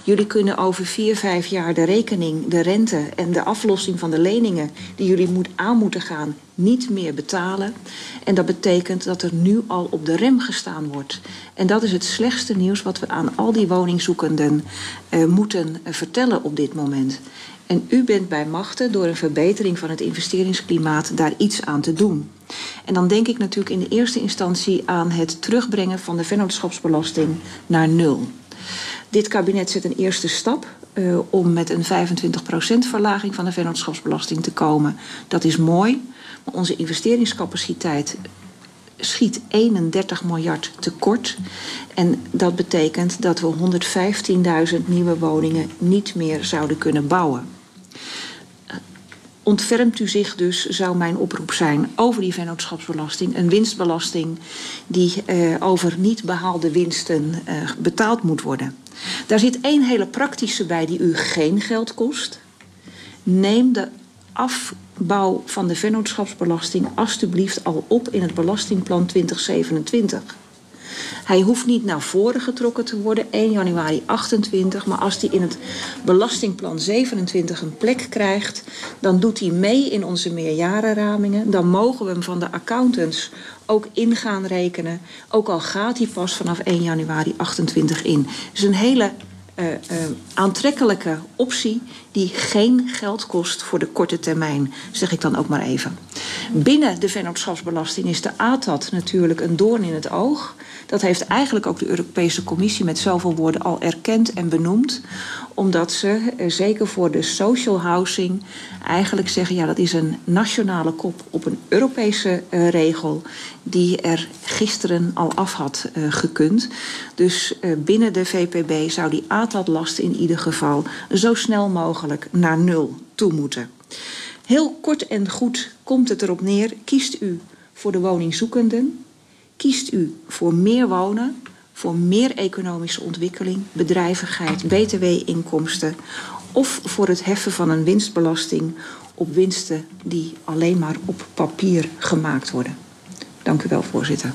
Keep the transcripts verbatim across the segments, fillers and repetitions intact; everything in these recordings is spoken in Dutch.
Jullie kunnen over vier, vijf jaar de rekening, de rente en de aflossing van de leningen die jullie moet, aan moeten gaan, niet meer betalen. En dat betekent dat er nu al op de rem gestaan wordt. En dat is het slechtste nieuws wat we aan al die woningzoekenden uh, moeten uh, vertellen op dit moment. En u bent bij machte door een verbetering van het investeringsklimaat daar iets aan te doen. En dan denk ik natuurlijk in de eerste instantie aan het terugbrengen van de vennootschapsbelasting naar nul. Dit kabinet zet een eerste stap uh, om met een vijfentwintig procent verlaging van de vennootschapsbelasting te komen. Dat is mooi, maar onze investeringscapaciteit schiet eenendertig miljard tekort. En dat betekent dat we honderdvijftienduizend nieuwe woningen niet meer zouden kunnen bouwen. Ontfermt u zich dus, zou mijn oproep zijn, over die vennootschapsbelasting. Een winstbelasting die uh, over niet behaalde winsten uh, betaald moet worden. Daar zit één hele praktische bij die u geen geld kost. Neem de afbouw van de vennootschapsbelasting alstublieft al op in het belastingplan twintig zevenentwintig. Hij hoeft niet naar voren getrokken te worden, één januari achtentwintig... maar als hij in het belastingplan zevenentwintig een plek krijgt, dan doet hij mee in onze meerjarenramingen. Dan mogen we hem van de accountants ook in gaan rekenen, ook al gaat hij pas vanaf één januari achtentwintig in. Dus een hele uh, uh, aantrekkelijke optie die geen geld kost voor de korte termijn, zeg ik dan ook maar even. Binnen de vennootschapsbelasting is de A T A D natuurlijk een doorn in het oog. Dat heeft eigenlijk ook de Europese Commissie met zoveel woorden al erkend en benoemd. Omdat ze, zeker voor de social housing, eigenlijk zeggen, ja, dat is een nationale kop op een Europese uh, regel die er gisteren al af had uh, gekund. Dus uh, binnen de V P B zou die A T A D-last in ieder geval zo snel mogelijk naar nul toe moeten. Heel kort en goed komt het erop neer, kiest u voor de woningzoekenden, kiest u voor meer wonen, voor meer economische ontwikkeling, bedrijvigheid, B T W-inkomsten, of voor het heffen van een winstbelasting op winsten die alleen maar op papier gemaakt worden. Dank u wel, voorzitter.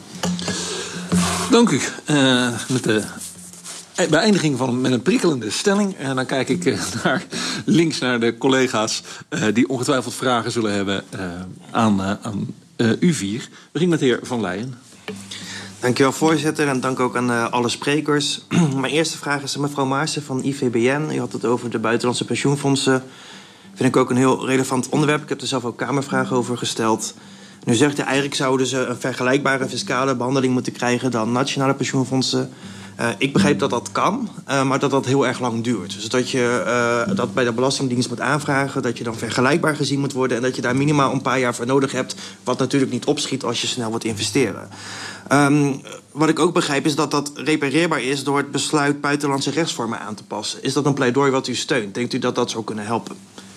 Dank u. Uh, met de beëindiging van met een prikkelende stelling. En dan kijk ik uh, naar links naar de collega's uh, die ongetwijfeld vragen zullen hebben uh, aan, uh, aan uh, u vier. We beginnen met de heer Van Leijen. Dankjewel, voorzitter, en dank ook aan uh, alle sprekers. Mijn eerste vraag is aan mevrouw Maarsen van I V B N. U had het over de buitenlandse pensioenfondsen. Vind ik ook een heel relevant onderwerp. Ik heb er zelf ook kamervragen over gesteld. Nu zegt u, eigenlijk zouden ze een vergelijkbare fiscale behandeling moeten krijgen dan nationale pensioenfondsen. Uh, ik begrijp dat dat kan, uh, maar dat dat heel erg lang duurt. Dus dat je uh, dat bij de Belastingdienst moet aanvragen, dat je dan vergelijkbaar gezien moet worden en dat je daar minimaal een paar jaar voor nodig hebt, wat natuurlijk niet opschiet als je snel wilt investeren. Um, wat ik ook begrijp is dat dat repareerbaar is door het besluit buitenlandse rechtsvormen aan te passen. Is dat een pleidooi wat u steunt? Denkt u dat dat zou kunnen helpen?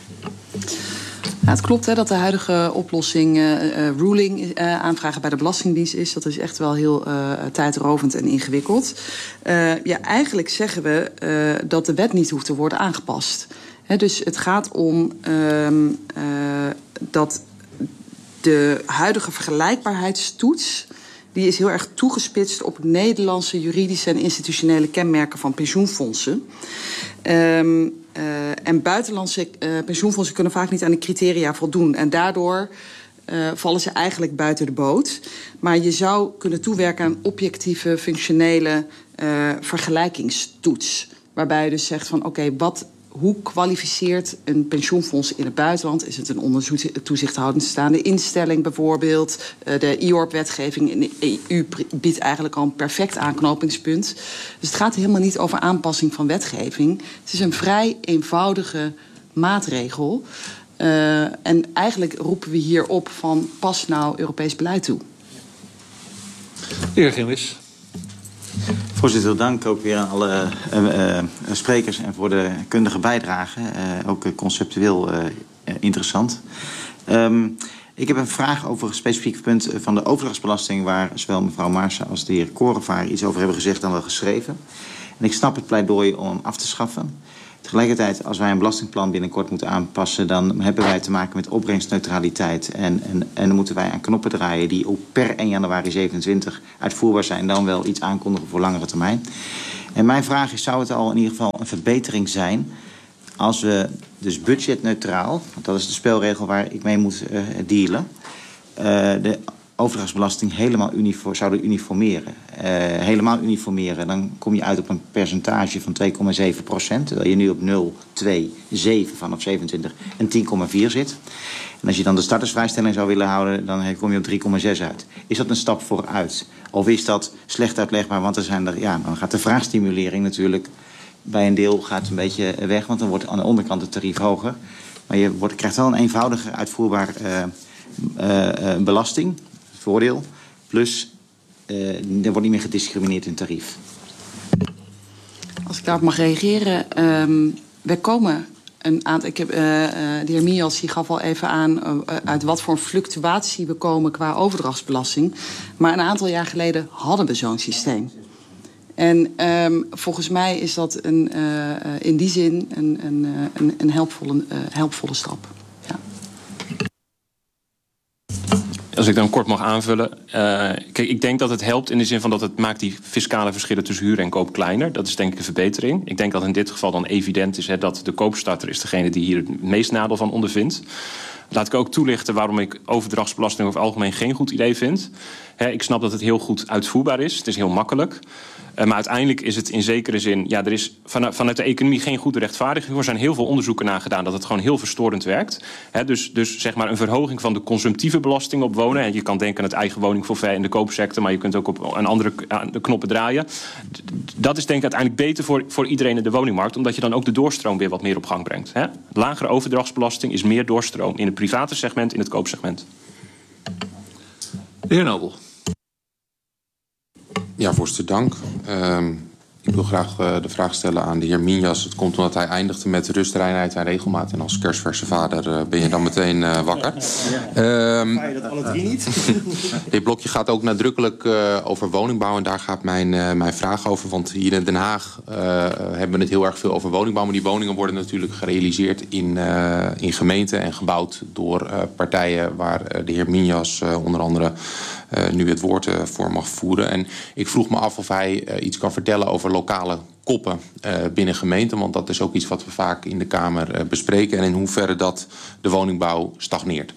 Ja, het klopt hè, dat de huidige oplossing uh, uh, ruling uh, aanvragen bij de Belastingdienst is. Dat is echt wel heel uh, tijdrovend en ingewikkeld. Uh, ja, eigenlijk zeggen we uh, dat de wet niet hoeft te worden aangepast. He, dus het gaat om uh, uh, dat de huidige vergelijkbaarheidstoets, die is heel erg toegespitst op Nederlandse juridische en institutionele kenmerken van pensioenfondsen. Um, Uh, en buitenlandse uh, pensioenfondsen kunnen vaak niet aan de criteria voldoen. En daardoor uh, vallen ze eigenlijk buiten de boot. Maar je zou kunnen toewerken aan objectieve, functionele uh, vergelijkingstoets. Waarbij je dus zegt van oké, okay, wat... Hoe kwalificeert een pensioenfonds in het buitenland? Is het een onder toezichthoudend staande instelling bijvoorbeeld? De I O R P-wetgeving in de E U biedt eigenlijk al een perfect aanknopingspunt. Dus het gaat helemaal niet over aanpassing van wetgeving. Het is een vrij eenvoudige maatregel. Uh, en eigenlijk roepen we hier op van pas nou Europees beleid toe. De heer Gillis. Voorzitter, dank ook weer aan alle uh, uh, sprekers en voor de kundige bijdrage. Uh, ook uh, conceptueel uh, uh, interessant. Um, ik heb een vraag over een specifiek punt van de overdrachtsbelasting, waar zowel mevrouw Maarsen als de heer Korenvaar iets over hebben gezegd en wel geschreven. En ik snap het pleidooi om hem af te schaffen. Tegelijkertijd, als wij een belastingplan binnenkort moeten aanpassen, dan hebben wij te maken met opbrengstneutraliteit. En, en, en dan moeten wij aan knoppen draaien die ook per één januari zevenentwintig uitvoerbaar zijn. Dan wel iets aankondigen voor langere termijn. En mijn vraag is, zou het al in ieder geval een verbetering zijn als we dus budgetneutraal, want dat is de spelregel waar ik mee moet uh, dealen, uh, de overdrachtsbelasting helemaal uniform, zouden uniformeren. Uh, helemaal uniformeren, dan kom je uit op een percentage van twee komma zeven procent, terwijl je nu op nul komma twee zeven vanaf zevenentwintig en tien komma vier zit. En als je dan de startersvrijstelling zou willen houden, dan kom je op drie komma zes uit. Is dat een stap vooruit? Of is dat slecht uitlegbaar? Want er zijn er, ja, dan gaat de vraagstimulering natuurlijk bij een deel gaat een beetje weg, want dan wordt aan de onderkant het tarief hoger. Maar je wordt, krijgt wel een eenvoudiger uitvoerbaar uh, uh, uh, belasting, voordeel. Plus, uh, er wordt niet meer gediscrimineerd in tarief. Als ik daarop mag reageren, um, wij komen een aantal. Ik heb, uh, uh, de heer Mias die gaf al even aan uh, uit wat voor een fluctuatie we komen qua overdrachtsbelasting. Maar een aantal jaar geleden hadden we zo'n systeem. En um, volgens mij is dat een, uh, in die zin een, een, een, een helpvolle, uh, helpvolle stap. Ja. Als ik dan kort mag aanvullen. Uh, kijk, ik denk dat het helpt in de zin van dat het maakt die fiscale verschillen tussen huur en koop kleiner. Dat is denk ik een verbetering. Ik denk dat in dit geval dan evident is hè, dat de koopstarter is degene die hier het meest nadeel van ondervindt. Laat ik ook toelichten waarom ik overdrachtsbelasting over het algemeen geen goed idee vind. He, ik snap dat het heel goed uitvoerbaar is. Het is heel makkelijk. Uh, maar uiteindelijk is het in zekere zin, ja, er is vanuit, vanuit de economie geen goede rechtvaardiging. Er zijn heel veel onderzoeken naar gedaan dat het gewoon heel verstorend werkt. He, dus, dus zeg maar een verhoging van de consumptieve belasting op wonen. En je kan denken aan het eigen woningforfait in de koopsector, maar je kunt ook op een andere aan de knoppen draaien. Dat is denk ik uiteindelijk beter voor, voor iedereen in de woningmarkt, omdat je dan ook de doorstroom weer wat meer op gang brengt. He? Lagere overdrachtsbelasting is meer doorstroom in het private segment, in het koopsegment. De heer Nobel. Ja, voorzitter, dank. Uh, ik wil graag uh, de vraag stellen aan de heer Minjas. Het komt omdat hij eindigde met rust, reinheid en regelmaat. En als kerstverse vader uh, ben je dan meteen uh, wakker. Ja. Um, Ga je dat alle drie niet? Dit blokje gaat ook nadrukkelijk uh, over woningbouw. En daar gaat mijn, uh, mijn vraag over. Want hier in Den Haag uh, hebben we het heel erg veel over woningbouw. Maar die woningen worden natuurlijk gerealiseerd in, uh, in gemeenten en gebouwd door uh, partijen waar uh, de heer Minjas uh, onder andere Uh, nu het woord uh, voor mag voeren. En ik vroeg me af of hij uh, iets kan vertellen over lokale koppen uh, binnen gemeenten. Want dat is ook iets wat we vaak in de Kamer uh, bespreken. En in hoeverre dat de woningbouw stagneert.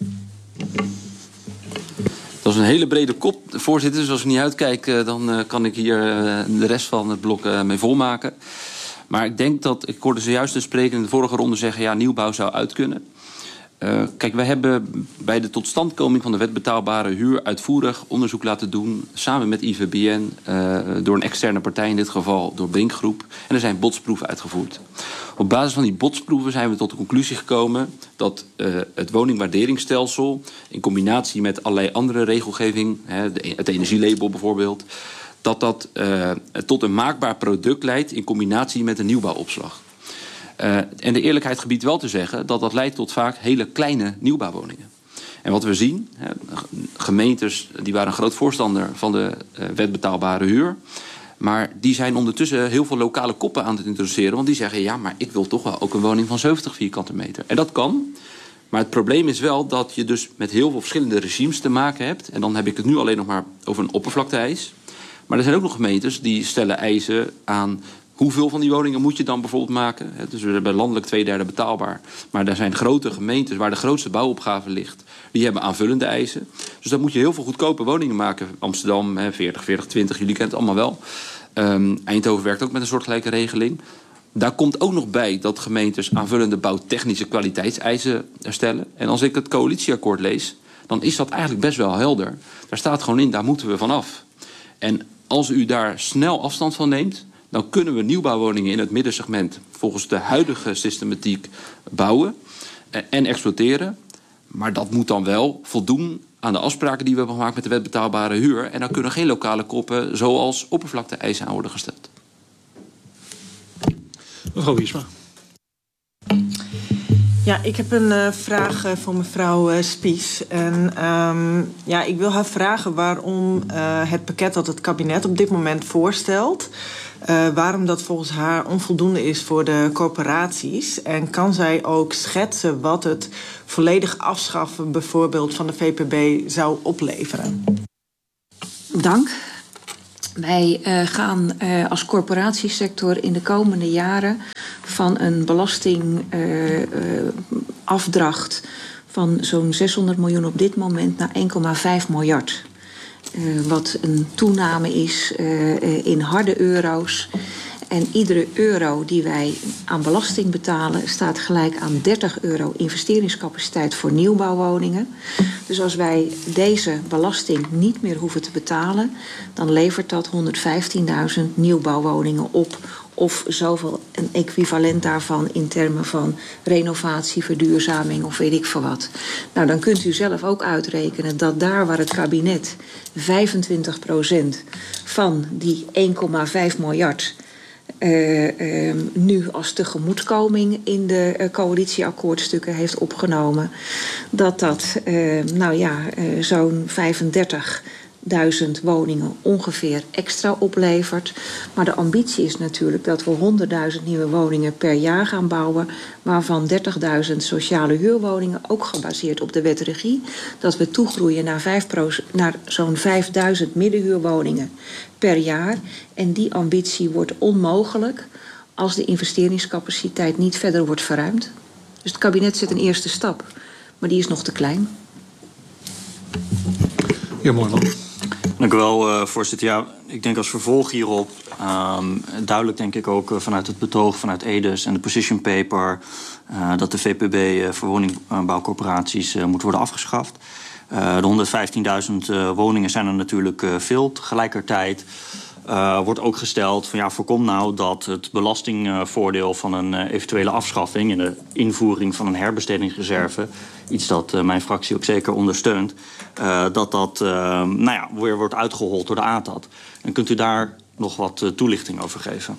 Dat is een hele brede kop, voorzitter. Dus als ik niet uitkijk, uh, dan uh, kan ik hier uh, de rest van het blok uh, mee volmaken. Maar ik denk dat, ik hoorde zojuist de spreker in de vorige ronde zeggen, ja, nieuwbouw zou uit kunnen. Uh, kijk, wij hebben bij de totstandkoming van de wet betaalbare huur uitvoerig onderzoek laten doen, samen met I V B N, uh, door een externe partij in dit geval, door Brinkgroep. En er zijn botsproeven uitgevoerd. Op basis van die botsproeven zijn we tot de conclusie gekomen dat uh, het woningwaarderingsstelsel in combinatie met allerlei andere regelgeving, hè, de, het energielabel bijvoorbeeld, dat dat uh, tot een maakbaar product leidt in combinatie met een nieuwbouwopslag. Uh, en de eerlijkheid gebiedt wel te zeggen dat dat leidt tot vaak hele kleine nieuwbouwwoningen. En wat we zien, hè, gemeentes die waren een groot voorstander van de uh, wet betaalbare huur. Maar die zijn ondertussen heel veel lokale koppen aan het introduceren. Want die zeggen, ja, maar ik wil toch wel ook een woning van zeventig vierkante meter. En dat kan. Maar het probleem is wel dat je dus met heel veel verschillende regimes te maken hebt. En dan heb ik het nu alleen nog maar over een oppervlakte-eis. Maar er zijn ook nog gemeentes die stellen eisen aan hoeveel van die woningen moet je dan bijvoorbeeld maken. Dus we hebben landelijk twee derde betaalbaar. Maar er zijn grote gemeentes waar de grootste bouwopgave ligt. Die hebben aanvullende eisen. Dus dan moet je heel veel goedkope woningen maken. Amsterdam, veertig, veertig, twintig, jullie kennen het allemaal wel. Um, Eindhoven werkt ook met een soortgelijke regeling. Daar komt ook nog bij dat gemeentes aanvullende bouwtechnische kwaliteitseisen stellen. En als ik het coalitieakkoord lees, dan is dat eigenlijk best wel helder. Daar staat gewoon in, daar moeten we vanaf. En als u daar snel afstand van neemt, dan kunnen we nieuwbouwwoningen in het middensegment volgens de huidige systematiek bouwen en exploiteren. Maar dat moet dan wel voldoen aan de afspraken die we hebben gemaakt met de wet betaalbare huur. En dan kunnen geen lokale koppen zoals oppervlakte-eisen aan worden gesteld. Mevrouw Wiesma. Ja, ik heb een uh, vraag uh, voor mevrouw uh, Spies. En um, ja, ik wil haar vragen waarom uh, het pakket dat het kabinet op dit moment voorstelt, Uh, waarom dat volgens haar onvoldoende is voor de corporaties. En kan zij ook schetsen wat het volledig afschaffen bijvoorbeeld van de V P B zou opleveren? Dank. Wij uh, gaan uh, als corporatiesector in de komende jaren van een belastingafdracht uh, uh, van zo'n zeshonderd miljoen op dit moment naar één komma vijf miljard. Uh, wat een toename is uh, uh, in harde euro's. En iedere euro die wij aan belasting betalen staat gelijk aan dertig euro investeringscapaciteit voor nieuwbouwwoningen. Dus als wij deze belasting niet meer hoeven te betalen, dan levert dat honderdvijftienduizend nieuwbouwwoningen op. Of zoveel een equivalent daarvan in termen van renovatie, verduurzaming of weet ik veel wat. Nou, dan kunt u zelf ook uitrekenen dat daar waar het kabinet vijfentwintig procent van die één komma vijf miljard Uh, uh, nu als tegemoetkoming in de uh, coalitieakkoordstukken heeft opgenomen, dat dat uh, nou ja, uh, zo'n vijfendertigduizend woningen ongeveer extra oplevert. Maar de ambitie is natuurlijk dat we honderdduizend nieuwe woningen per jaar gaan bouwen, waarvan dertigduizend sociale huurwoningen, ook gebaseerd op de wet regie, dat we toegroeien naar, vijf procent, naar zo'n vijfduizend middenhuurwoningen per jaar. En die ambitie wordt onmogelijk als de investeringscapaciteit niet verder wordt verruimd. Dus het kabinet zet een eerste stap, maar die is nog te klein. Ja, mooi man. Dank u wel, uh, voorzitter. Ja, ik denk als vervolg hierop, um, duidelijk denk ik ook uh, vanuit het betoog vanuit E D E S en de position paper, uh, dat de V P B uh, voor woningbouwcorporaties uh, moet worden afgeschaft. Uh, de honderdvijftienduizend uh, woningen zijn er natuurlijk uh, veel. Tegelijkertijd uh, wordt ook gesteld van ja, voorkom nou dat het belastingvoordeel van een uh, eventuele afschaffing en de invoering van een herbestedingsreserve, iets dat uh, mijn fractie ook zeker ondersteunt, uh, dat dat uh, nou ja, weer wordt uitgehold door de A T A T. En kunt u daar nog wat uh, toelichting over geven?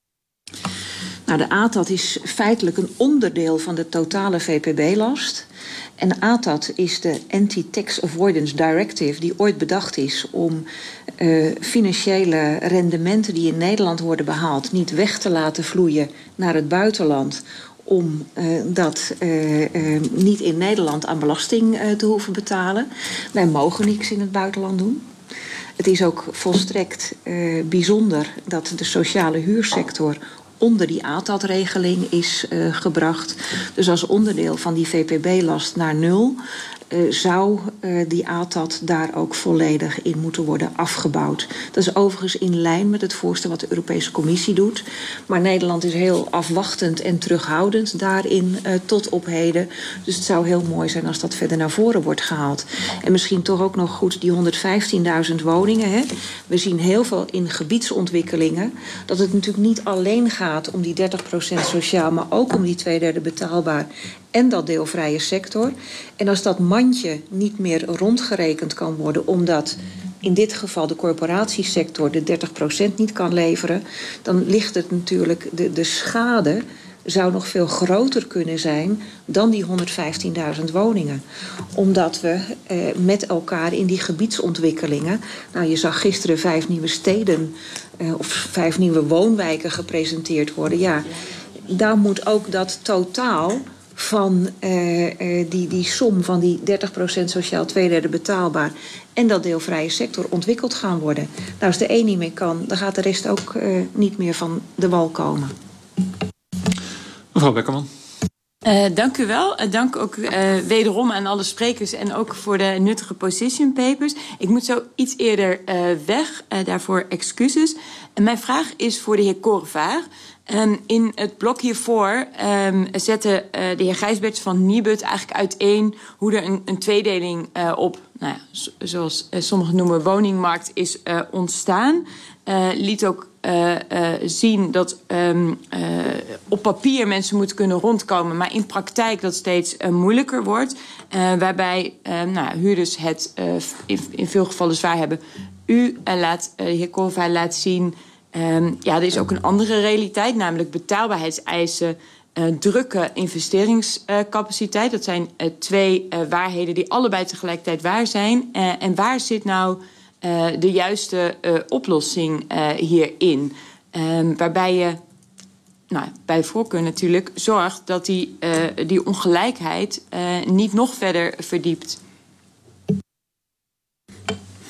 Nou, de A T A T is feitelijk een onderdeel van de totale V P B-last. En de A T A T is de Anti-Tax Avoidance Directive die ooit bedacht is om uh, financiële rendementen die in Nederland worden behaald niet weg te laten vloeien naar het buitenland, om uh, dat uh, uh, niet in Nederland aan belasting uh, te hoeven betalen. Wij mogen niks in het buitenland doen. Het is ook volstrekt uh, bijzonder dat de sociale huursector onder die A T A T-regeling is uh, gebracht. Dus als onderdeel van die V P B-last naar nul Uh, zou uh, die A T A T daar ook volledig in moeten worden afgebouwd. Dat is overigens in lijn met het voorstel wat de Europese Commissie doet. Maar Nederland is heel afwachtend en terughoudend daarin uh, tot op heden. Dus het zou heel mooi zijn als dat verder naar voren wordt gehaald. En misschien toch ook nog goed die honderdvijftienduizend woningen. Hè. We zien heel veel in gebiedsontwikkelingen dat het natuurlijk niet alleen gaat om die dertig procent sociaal, maar ook om die twee derde betaalbaar en dat deelvrije sector. En als dat mandje niet meer rondgerekend kan worden, omdat in dit geval de corporatiesector de dertig procent niet kan leveren, dan ligt het natuurlijk, de, de schade zou nog veel groter kunnen zijn dan die honderdvijftienduizend woningen. Omdat we eh, met elkaar in die gebiedsontwikkelingen, nou je zag gisteren vijf nieuwe steden eh, of vijf nieuwe woonwijken gepresenteerd worden. Ja, daar moet ook dat totaal van uh, uh, die, die som van die dertig procent sociaal, twee derde betaalbaar en dat deelvrije sector ontwikkeld gaan worden. Nou, als de een niet meer kan, dan gaat de rest ook uh, niet meer van de wal komen. Mevrouw Bekkerman. Uh, dank u wel. Uh, dank ook uh, wederom aan alle sprekers en ook voor de nuttige position papers. Ik moet zo iets eerder uh, weg, uh, daarvoor excuses. En mijn vraag is voor de heer Korevaar. Um, in het blok hiervoor um, zette uh, de heer Gijsberts van Nibud eigenlijk uiteen hoe er een, een tweedeling uh, op, nou ja, zo, zoals uh, sommigen noemen, woningmarkt is uh, ontstaan. Uh, liet ook uh, uh, zien dat um, uh, op papier mensen moeten kunnen rondkomen, maar in praktijk dat steeds uh, moeilijker wordt. Uh, waarbij uh, nou, huurders het uh, in, in veel gevallen zwaar hebben. U uh, laat, uh, de heer Koolvaar laat zien, Um, ja, er is ook een andere realiteit, namelijk betaalbaarheidseisen, uh, drukke investeringscapaciteit. Uh, dat zijn uh, twee uh, waarheden die allebei tegelijkertijd waar zijn. Uh, en waar zit nou uh, de juiste uh, oplossing uh, hierin? Um, waarbij je, nou, bij voorkeur natuurlijk, zorgt dat die, uh, die ongelijkheid uh, niet nog verder verdiept.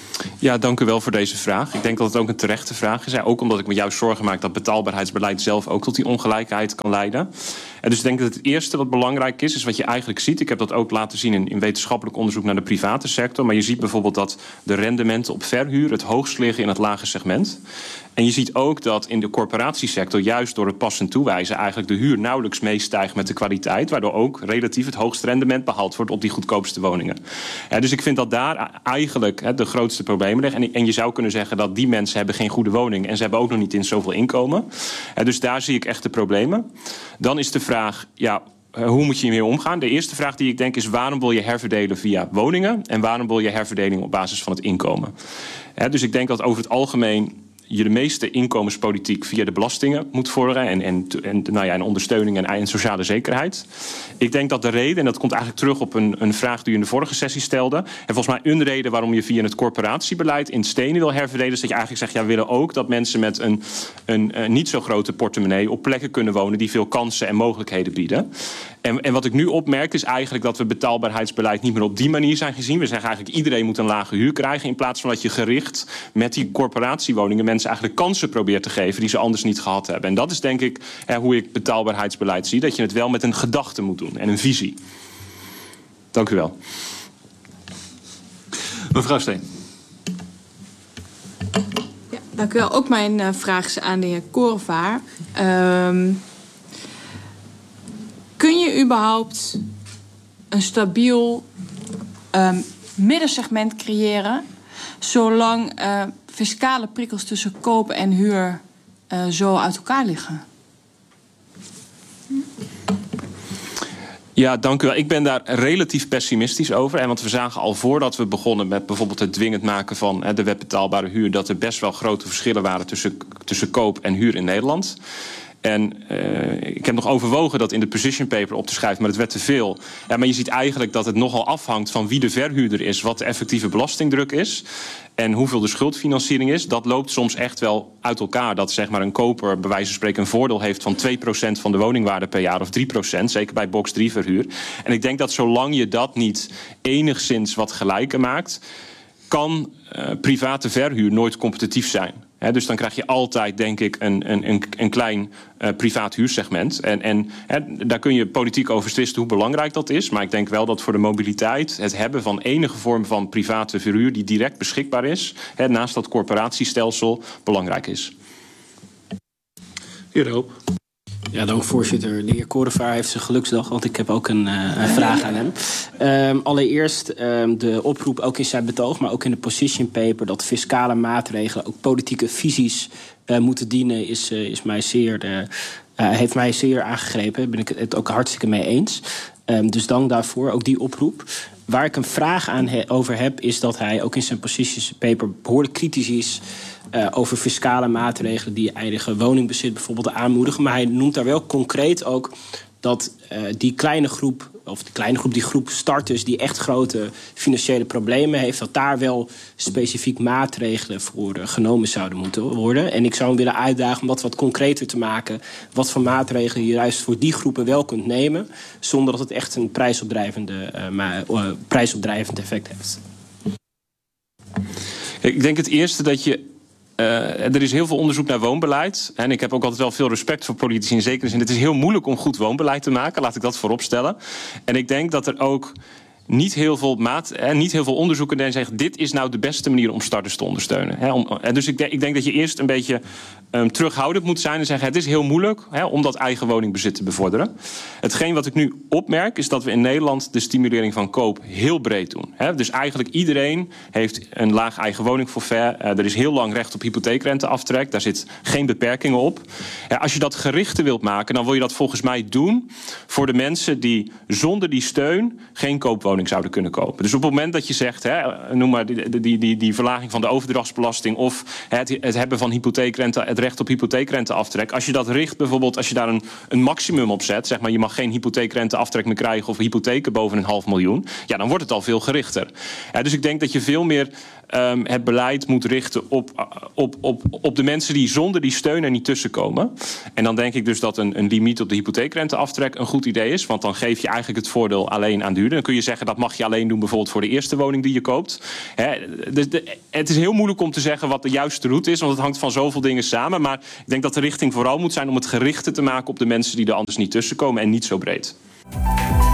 Ja, dank u wel voor deze vraag. Ik denk dat het ook een terechte vraag is. Ook omdat ik me juist zorgen maak dat betaalbaarheidsbeleid zelf ook tot die ongelijkheid kan leiden. En dus ik denk dat het eerste wat belangrijk is, is wat je eigenlijk ziet. Ik heb dat ook laten zien in, in wetenschappelijk onderzoek naar de private sector. Maar je ziet bijvoorbeeld dat de rendementen op verhuur het hoogst liggen in het lage segment. En je ziet ook dat in de corporatiesector, juist door het passend toewijzen, eigenlijk de huur nauwelijks meestijgt met de kwaliteit, waardoor ook relatief het hoogste rendement behaald wordt op die goedkoopste woningen. Ja, dus ik vind dat daar eigenlijk he, de grootste problemen liggen. En, en je zou kunnen zeggen dat die mensen hebben geen goede woning en ze hebben ook nog niet in zoveel inkomen. Ja, dus daar zie ik echt de problemen. Dan is de vraag, ja, hoe moet je hiermee omgaan? De eerste vraag die ik denk is, waarom wil je herverdelen via woningen en waarom wil je herverdeling op basis van het inkomen? Ja, dus ik denk dat over het algemeen je de meeste inkomenspolitiek via de belastingen moet vorderen en, en, en, nou ja, en ondersteuning en, en sociale zekerheid. Ik denk dat de reden, en dat komt eigenlijk terug op een, een vraag die u in de vorige sessie stelde, en volgens mij een reden waarom je via het corporatiebeleid in stenen wil herverdelen, is dat je eigenlijk zegt, ja, we willen ook dat mensen met een, een, een niet zo grote portemonnee op plekken kunnen wonen die veel kansen en mogelijkheden bieden. En, en wat ik nu opmerk is eigenlijk dat we betaalbaarheidsbeleid niet meer op die manier zijn gezien. We zeggen eigenlijk iedereen moet een lage huur krijgen, in plaats van dat je gericht met die corporatiewoningen mensen eigenlijk kansen probeert te geven die ze anders niet gehad hebben. En dat is denk ik eh, hoe ik betaalbaarheidsbeleid zie, dat je het wel met een gedachte moet doen en een visie. Dank u wel. Mevrouw Steen. Ja, dank u wel. Ook mijn uh, vraag is aan de heer Korevaar. Um, kun je überhaupt een stabiel um, middensegment creëren zolang uh, fiscale prikkels tussen koop en huur uh, zo uit elkaar liggen? Ja, dank u wel. Ik ben daar relatief pessimistisch over. En want we zagen al voordat we begonnen met bijvoorbeeld het dwingend maken van hè, de wet betaalbare huur, dat er best wel grote verschillen waren tussen, tussen koop en huur in Nederland. En uh, ik heb nog overwogen dat in de position paper op te schrijven, maar het werd te veel. Ja, maar je ziet eigenlijk dat het nogal afhangt van wie de verhuurder is, wat de effectieve belastingdruk is en hoeveel de schuldfinanciering is. Dat loopt soms echt wel uit elkaar. Dat zeg maar een koper bij wijze van spreken een voordeel heeft van twee procent van de woningwaarde per jaar of drie procent. Zeker bij box drie verhuur. En ik denk dat zolang je dat niet enigszins wat gelijker maakt, kan uh, private verhuur nooit competitief zijn. He, dus dan krijg je altijd, denk ik, een, een, een klein uh, privaat huursegment. En, en he, daar kun je politiek over twisten hoe belangrijk dat is. Maar ik denk wel dat voor de mobiliteit het hebben van enige vorm van private verhuur die direct beschikbaar is, he, naast dat corporatiestelsel, belangrijk is. Heer De Hoop. Ja, dank voorzitter. De heer Korevaar heeft zijn geluksdag, want ik heb ook een, uh, een vraag aan hem. Um, allereerst um, de oproep, ook in zijn betoog, maar ook in de position paper, dat fiscale maatregelen ook politieke visies uh, moeten dienen, is, uh, is mij zeer, uh, uh, heeft mij zeer aangegrepen. Daar ben ik het ook hartstikke mee eens. Um, dus dank daarvoor, ook die oproep. Waar ik een vraag aan he- over heb, is dat hij ook in zijn position paper behoorlijk kritisch is Uh, over fiscale maatregelen die eigen woningbezit bijvoorbeeld aanmoedigen. Maar hij noemt daar wel concreet ook dat uh, die kleine groep, of die kleine groep, die groep starters die echt grote financiële problemen heeft, dat daar wel specifiek maatregelen voor uh, genomen zouden moeten worden. En ik zou hem willen uitdagen om dat wat concreter te maken. Wat voor maatregelen je juist voor die groepen wel kunt nemen, zonder dat het echt een prijsopdrijvende, uh, maar, uh, prijsopdrijvend effect heeft. Ik denk het eerste dat je Uh, er is heel veel onderzoek naar woonbeleid. En ik heb ook altijd wel veel respect voor politici in zekere zin. Het is heel moeilijk om goed woonbeleid te maken, laat ik dat voorop stellen. En ik denk dat er ook niet heel veel, maat, eh, niet heel veel onderzoeken die zeggen, dit is nou de beste manier om starters te ondersteunen. He, om, en dus ik, de, ik denk dat je eerst een beetje um, terughoudend moet zijn en zeggen, het is heel moeilijk he, om dat eigen woningbezit te bevorderen. Hetgeen wat ik nu opmerk is dat we in Nederland de stimulering van koop heel breed doen. He, dus eigenlijk iedereen heeft een laag eigen woningforfait. Uh, er is heel lang recht op hypotheekrenteaftrek. Daar zit geen beperkingen op. Ja, als je dat gerichter wilt maken, dan wil je dat volgens mij doen voor de mensen die zonder die steun geen koopwoning zouden kunnen kopen. Dus op het moment dat je zegt, hè, noem maar die, die, die, die verlaging van de overdrachtsbelasting of het, het hebben van hypotheekrente, het recht op hypotheekrenteaftrek. Als je dat richt, bijvoorbeeld als je daar een, een maximum op zet, zeg maar je mag geen hypotheekrenteaftrek meer krijgen of hypotheken boven een half miljoen, ja, dan wordt het al veel gerichter. Ja, dus ik denk dat je veel meer Um, het beleid moet richten op, op, op, op de mensen die zonder die steun er niet tussenkomen. En dan denk ik dus dat een, een limiet op de hypotheekrenteaftrek een goed idee is. Want dan geef je eigenlijk het voordeel alleen aan duurder. Dan kun je zeggen dat mag je alleen doen bijvoorbeeld voor de eerste woning die je koopt. He, de, de, het is heel moeilijk om te zeggen wat de juiste route is. Want het hangt van zoveel dingen samen. Maar ik denk dat de richting vooral moet zijn om het gerichter te maken op de mensen die er anders niet tussenkomen. En niet zo breed.